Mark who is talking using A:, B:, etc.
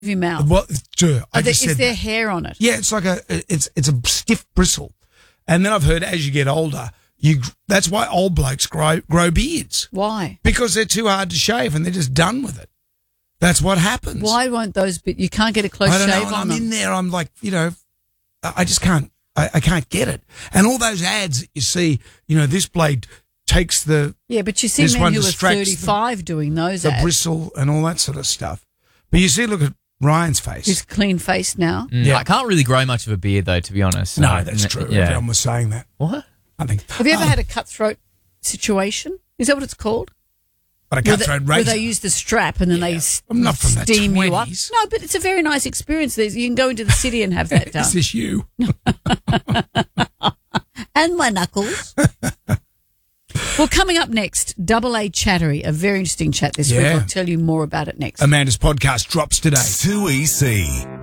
A: your mouth?
B: Well,
A: Is there hair on it?
B: Yeah, it's like it's a stiff bristle. And then I've heard as you get older, that's why old blokes grow beards.
A: Why?
B: Because they're too hard to shave and they're just done with it. That's what happens.
A: Why won't those you can't get a close
B: I don't
A: shave
B: know, and
A: on
B: I'm
A: them?
B: in there, I'm like, I just can't, I can't get it. And all those ads you see, this blade takes the
A: Yeah, but you see
B: this
A: men
B: one
A: who are
B: distracts
A: 35 doing those
B: the
A: ads.
B: bristle and all that sort of stuff. But you see, look at Ryan's face.
A: He's clean faced now.
B: Yeah.
C: I can't really grow much of a beard, though, to be honest.
B: No, that's true.
C: Yeah.
B: Everyone was saying that.
C: What?
B: I think.
A: Have you ever had a cutthroat situation? Is that what it's called?
B: But a cutthroat
A: Where
B: razor.
A: they use the strap and then they
B: I'm not from the
A: steam you up.
B: 20s.
A: No, but it's a very nice experience. You can go into the city and have that done.
B: Is this you?
A: And my knuckles. Well, coming up next, Double A Chattery, a very interesting chat this week.
B: Yeah.
A: I'll tell you more about it next.
B: Amanda's podcast drops today.
D: 2EC.